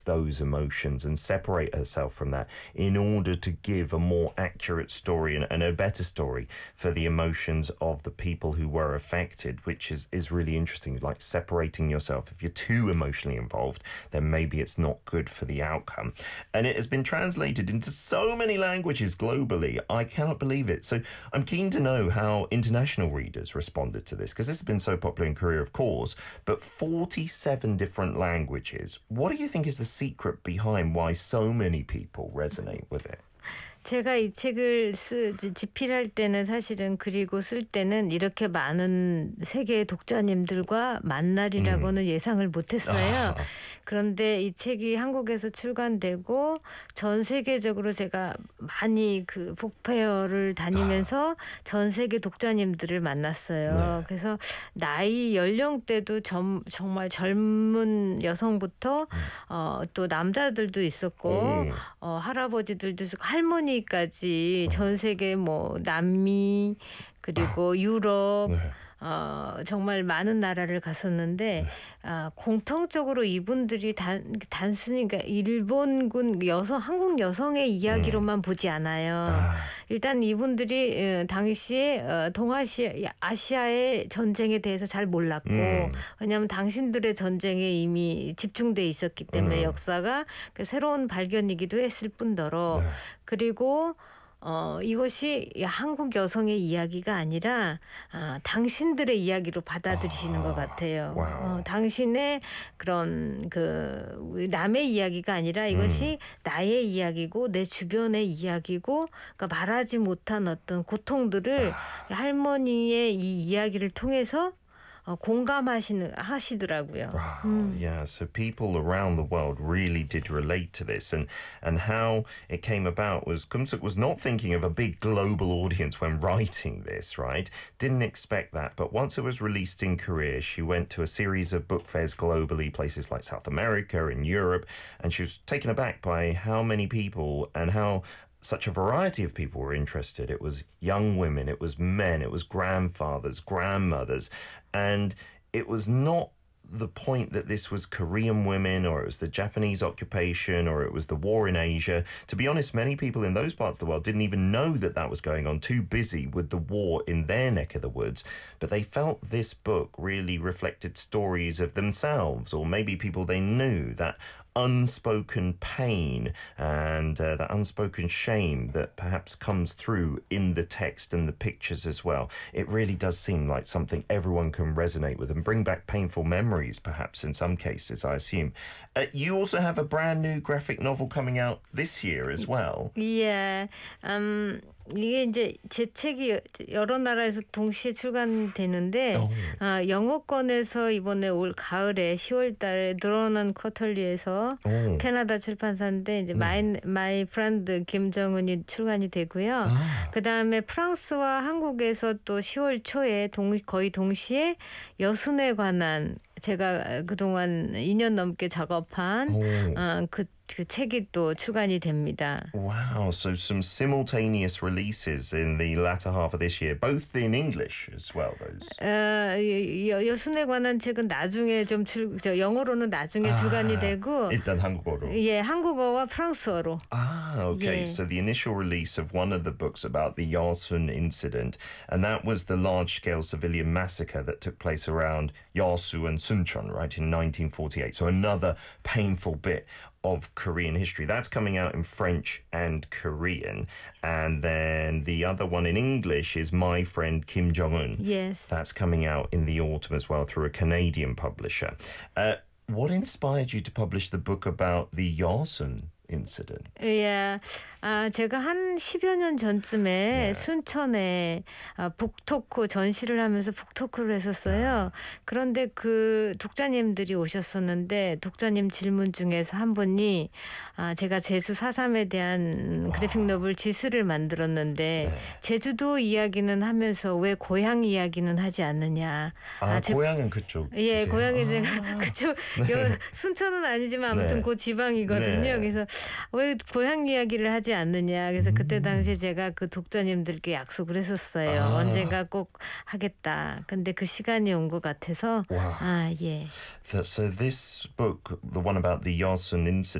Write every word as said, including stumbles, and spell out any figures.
those emotions and separate herself from that in order to give a more accurate story and, and a better story for the emotions of the people who were affected, which is, is really interesting, like separating yourself. If you're too emotionally involved, then maybe it's not good for the outcome. And it has been translated into so many languages globally. I cannot believe it. So I'm keen to know how international readers responded to this, because this has been so popular in Korea, of course, but forty-seven different languages. What do you think is the secret behind why so many people resonate with it? 제가 이 책을 쓰, 집필할 때는 사실은 그리고 쓸 때는 이렇게 많은 세계의 독자님들과 만날이라고는 음. 예상을 못했어요. 아. 그런데 이 책이 한국에서 출간되고 전 세계적으로 제가 많이 그 북페어를 다니면서 아. 전 세계 독자님들을 만났어요. 네. 그래서 나이 연령대도 점, 정말 젊은 여성부터 음. 어, 또 남자들도 있었고 음. 어, 할아버지들도 있었고 할머니 까지 전 세계 뭐 남미 그리고 유럽 네. 어, 정말 많은 나라를 갔었는데 네. 아, 공통적으로 이분들이 단, 단순히 그러니까 일본군 여성 한국 여성의 이야기로만 음. 보지 않아요. 아. 일단 이분들이 당시에 동아시아 아시아의 전쟁에 대해서 잘 몰랐고 음. 왜냐하면 당신들의 전쟁에 이미 집중돼 있었기 때문에 음. 역사가 새로운 발견이기도 했을 뿐더러 네. 그리고 어, 이것이 한국 여성의 이야기가 아니라 아, 당신들의 이야기로 받아들이시는 아, 것 같아요. 어, 당신의 그런 그 남의 이야기가 아니라 이것이 음. 나의 이야기고 내 주변의 이야기고 그러니까 말하지 못한 어떤 고통들을 아. 할머니의 이 이야기를 통해서 어, 공감하시는 하시더라고요. Wow, 음. yeah, so people around the world really did relate to this, and and how it came about was Kumsuk was not thinking of a big global audience when writing this, right? Didn't expect that, but once it was released in Korea, she went to a series of book fairs globally, places like South America and Europe, and she was taken aback by how many people and how such a variety of people were interested. It was young women, it was men, it was grandfathers, grandmothers, and it was not the point that this was Korean women or it was the Japanese occupation or it was the war in Asia. To be honest, many people in those parts of the world didn't even know that that was going on, too busy with the war in their neck of the woods. But they felt this book really reflected stories of themselves, or maybe people they knew, that unspoken pain and uh, that unspoken shame that perhaps comes through in the text and the pictures as well. It really does seem like something everyone can resonate with and bring back painful memories, perhaps in some cases, I assume. Uh, you also have a brand new graphic novel coming out this year as well. Yeah. Um, 이게 이제 제 책이 여러 나라에서 동시에 출간되는데 oh. 아, 영어권에서 이번에 올 가을에 시월 달에 드러난 쿼터리에서 oh. 캐나다 출판사인데 이제 마이 마이 프렌드 김정은이 출간이 되고요. Ah. 그다음에 프랑스와 한국에서 또 시월 초에 동, 거의 동시에 여순에 관한 제가 그동안 이 년 넘게 작업한 oh. 어, 그 그 책이 또 출간이 됩니다. Wow, so some simultaneous releases in the latter half of this year, both in English as well. Those. 어, 여, 여순에 관한 책은 나중에 좀 출, 저 영어로는 나중에 아, 출간이 되고 일단 한국어로. 예, 한국어와 프랑스어로. Ah, okay. 예. So the initial release of one of the books about the Yarsun incident, and that was the large-scale civilian massacre that took place around Yarsu and Suncheon, right, in nineteen forty-eight. So another painful bit of Korean history. That's coming out in French and Korean. And then the other one in English is My Friend Kim Jong-un. Yes. That's coming out in the autumn as well through a Canadian publisher. Uh, what inspired you to publish the book about the Yarsun incident? 예, 아 제가 한 십여 년 전쯤에 네. 순천에 아, 북토크 전시를 하면서 북토크를 했었어요. 그런데 그 독자님들이 오셨었는데 독자님 질문 중에서 한 분이 아, 제가 제주 사삼에 대한 그래픽 노블 지스를 만들었는데 네. 제주도 이야기는 하면서 왜 고향 이야기는 하지 않느냐. 아, 아 제, 고향은 그쪽. 예, 고향이 아. 제가 그쪽 네. 순천은 아니지만 아무튼 네. 그 지방이거든요. 네. 그래서 왜 고향 이야기를 하지 않느냐. 그래서 그때 당시에 제가 그 독자님들께 약속을 했었어요. 아. 언젠가 꼭 하겠다. 근데 그 시간이 온 것 같아서 Wow. 아, 예. That- So this book, the one about the Yarsun incident,